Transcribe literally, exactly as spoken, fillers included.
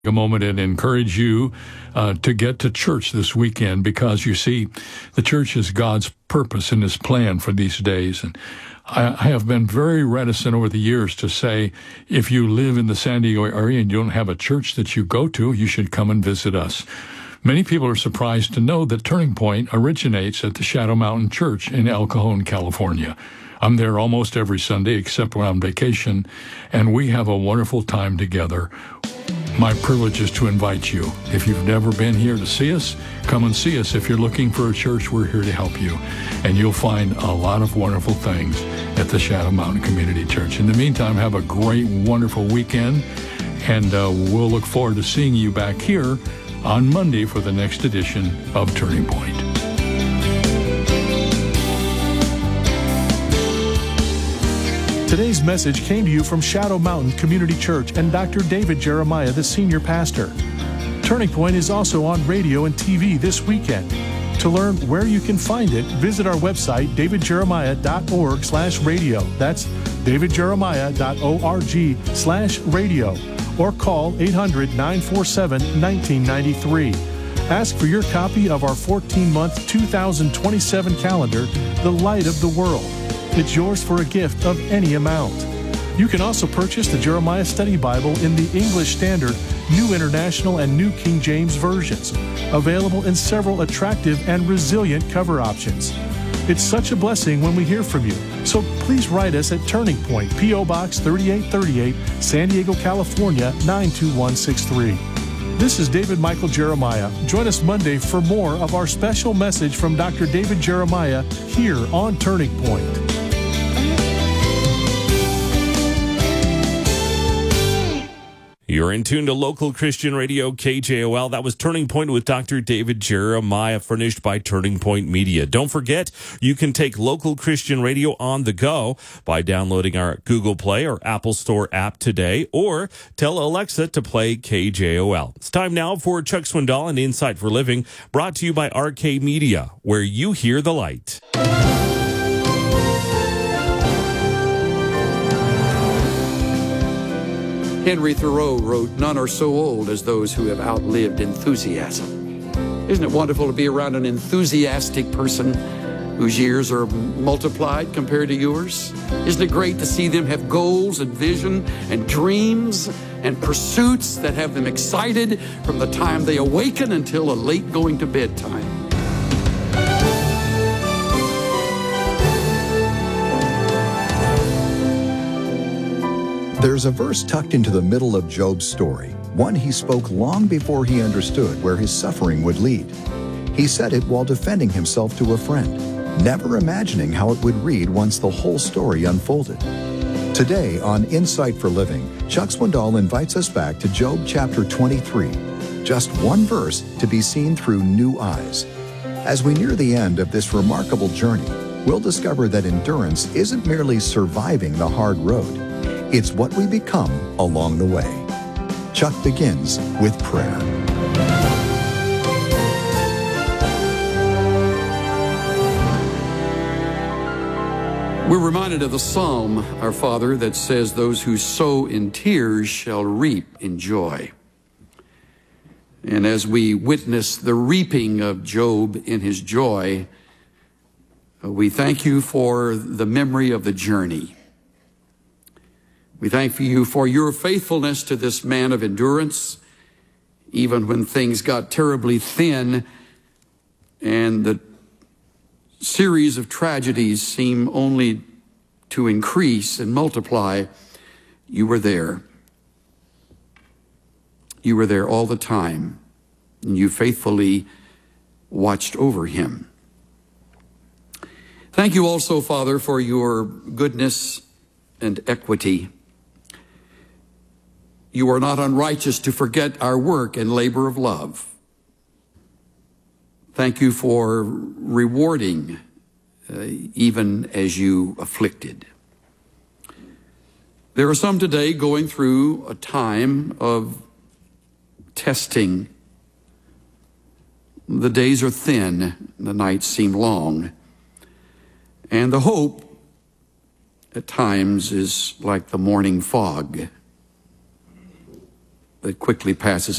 a moment and encourage you uh, to get to church this weekend, because you see, the church is God's purpose and His plan for these days. And I, I have been very reticent over the years to say, if you live in the San Diego area and you don't have a church that you go to, you should come and visit us. Many people are surprised to know that Turning Point originates at the Shadow Mountain Church in El Cajon, California. I'm there almost every Sunday except when I'm on vacation, and we have a wonderful time together. My privilege is to invite you. If you've never been here to see us, come and see us. If you're looking for a church, we're here to help you. And you'll find a lot of wonderful things at the Shadow Mountain Community Church. In the meantime, have a great, wonderful weekend, and uh, we'll look forward to seeing you back here on Monday for the next edition of Turning Point. Today's message came to you from Shadow Mountain Community Church and Doctor David Jeremiah, the senior pastor. Turning Point is also on radio and T V this weekend. To learn where you can find it, visit our website, david jeremiah dot org slash radio. That's david jeremiah dot org slash radio. Or call eight hundred, nine four seven, one nine nine three. Ask for your copy of our fourteen-month two thousand twenty-seven calendar, The Light of the World. It's yours for a gift of any amount. You can also purchase the Jeremiah Study Bible in the English Standard, New International, and New King James versions, available in several attractive and resilient cover options. It's such a blessing when we hear from you. So please write us at Turning Point, P O Box thirty-eight thirty-eight, San Diego, California, nine two one six three. This is David Michael Jeremiah. Join us Monday for more of our special message from Doctor David Jeremiah here on Turning Point. You're in tune to local Christian radio, K J O L. That was Turning Point with Doctor David Jeremiah, furnished by Turning Point Media. Don't forget, you can take local Christian radio on the go by downloading our Google Play or Apple Store app today, or tell Alexa to play K J O L. It's time now for Chuck Swindoll and Insight for Living, brought to you by R K Media, where you hear the light. Henry Thoreau wrote, "None are so old as those who have outlived enthusiasm." Isn't it wonderful to be around an enthusiastic person whose years are multiplied compared to yours? Isn't it great to see them have goals and vision and dreams and pursuits that have them excited from the time they awaken until a late going to bed time? There's a verse tucked into the middle of Job's story, one he spoke long before he understood where his suffering would lead. He said it while defending himself to a friend, never imagining how it would read once the whole story unfolded. Today on Insight for Living, Chuck Swindoll invites us back to Job chapter twenty-three, just one verse to be seen through new eyes. As we near the end of this remarkable journey, we'll discover that endurance isn't merely surviving the hard road. It's what we become along the way. Chuck begins with prayer. We're reminded of the psalm, our Father, that says, "Those who sow in tears shall reap in joy." And as we witness the reaping of Job in his joy, we thank you for the memory of the journey. We thank you for your faithfulness to this man of endurance, even when things got terribly thin and the series of tragedies seem only to increase and multiply. You were there. You were there all the time, and you faithfully watched over him. Thank you also, Father, for your goodness and equity. You are not unrighteous to forget our work and labor of love. Thank you for rewarding uh, even as you afflicted. There are some today going through a time of testing. The days are thin, the nights seem long, and the hope at times is like the morning fog. that quickly passes